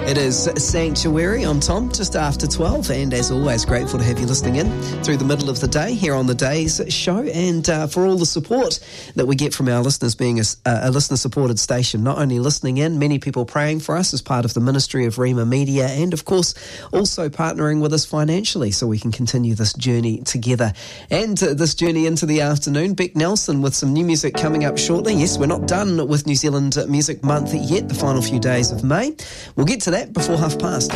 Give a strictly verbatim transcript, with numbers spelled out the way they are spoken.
It is Sanctuary. I'm Tom, just after twelve, and as always, grateful to have you listening in through the middle of the day here on the Day's show, and uh, for all the support that we get from our listeners, being a, a listener-supported station. Not only listening in, many people praying for us as part of the ministry of Rima Media, and of course, also partnering with us financially so we can continue this journey together. And uh, this journey into the afternoon, Beck Nelson with some new music coming up shortly. Yes, we're not done with New Zealand Music Month yet, the final few days of May. We'll get to that before half past.